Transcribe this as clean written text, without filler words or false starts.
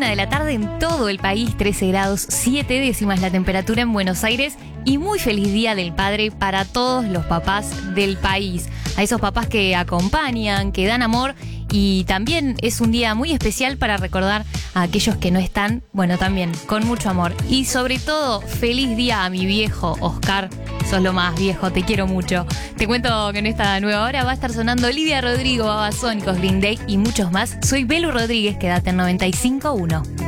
1 de la tarde en todo el país, 13 grados 7 décimas la temperatura en Buenos Aires y muy feliz Día del Padre para todos los papás del país. A esos papás que acompañan, que dan amor, y también es un día muy especial para recordar a aquellos que no están, bueno, también con mucho amor. Y sobre todo, feliz día a mi viejo Oscar. Sos lo más, viejo, te quiero mucho. Te cuento que en esta nueva hora va a estar sonando Olivia Rodrigo, Babasónicos, Green Day y muchos más. Soy Belu Rodríguez, quédate en 95.1.